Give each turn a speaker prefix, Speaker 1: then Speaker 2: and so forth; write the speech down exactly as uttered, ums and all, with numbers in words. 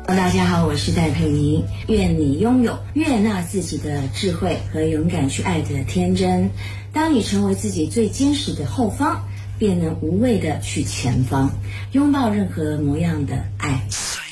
Speaker 1: 大家好，我是戴佩妮。愿你拥有悦纳自己的智慧和勇敢去爱的天真。当你成为自己最坚实的后方，便能无畏的去前方，拥抱任何模样的爱。